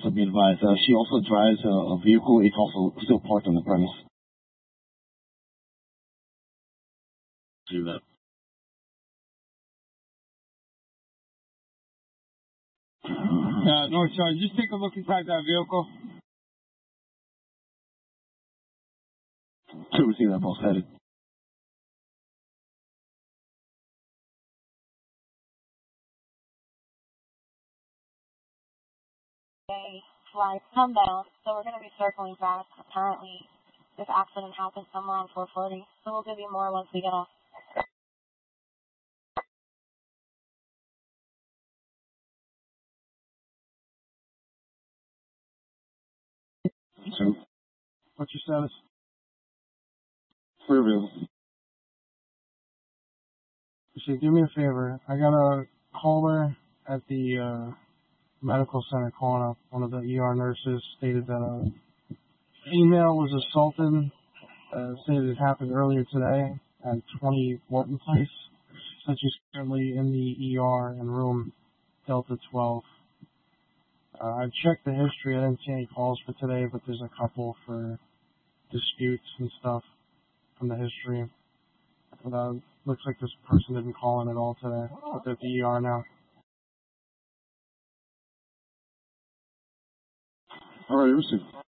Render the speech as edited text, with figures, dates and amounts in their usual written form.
also be advised. She also drives a vehicle. It's also still parked on the premise. Do that. North Side, just take a look inside that vehicle. To see that boss headed. Flight come down, so we're going to be circling back. Apparently, this accident happened somewhere on 440, so we'll give you more once we get off. So, what's your status? For real. So do me a favor. I got a caller at the medical center calling up. One of the ER nurses stated that a female was assaulted. Stated it happened earlier today at 20 Wharton Place. Said she's currently in the ER in room Delta 12. I checked the history. I didn't see any calls for today, but there's a couple for disputes and stuff from the history. But, looks like this person didn't call in at all today, but they're at the ER now. All right, received.